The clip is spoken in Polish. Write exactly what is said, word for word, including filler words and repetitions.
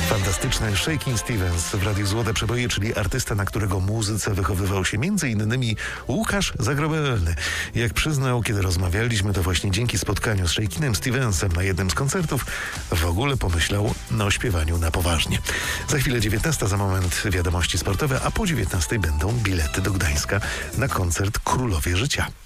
Fantastyczny Shakin' Stevens w Radiu Złote Przeboje, czyli artysta, na którego muzyce wychowywał się między innymi Łukasz Zagrobelny. Jak przyznał, kiedy rozmawialiśmy, to właśnie dzięki spotkaniu z Shakinem Stevensem na jednym z koncertów w ogóle pomyślał o śpiewaniu na poważnie. Za chwilę dziewiętnasta, za moment wiadomości sportowe, a po dziewiętnastej będą bilety do Gdańska na koncert Królowie Życia.